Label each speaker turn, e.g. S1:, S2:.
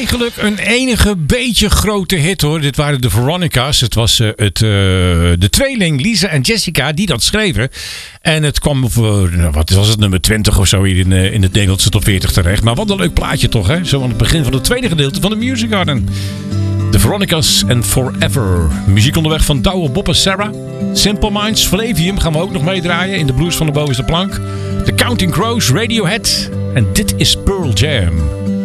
S1: eigenlijk een enige beetje grote hit hoor. Dit waren de Veronicas. Het was de tweeling Lisa en Jessica die dat schreven. En het kwam voor, wat was het, nummer 20 of zo hier in het Nederlandse top 40 terecht. Maar wat een leuk plaatje toch, hè? Zo aan het begin van het tweede gedeelte van de Music Garden. De Veronicas en Forever. Muziek onderweg van Douwe, Bob en Sarah. Simple Minds, Flavium gaan we ook nog meedraaien in de blues van de bovenste plank. The Counting Crows, Radiohead. En dit is Pearl Jam.